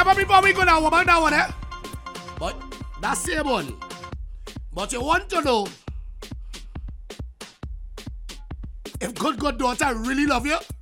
Remember before we go down, about that one, eh? But that's same one. But you want to know if good daughter really love you?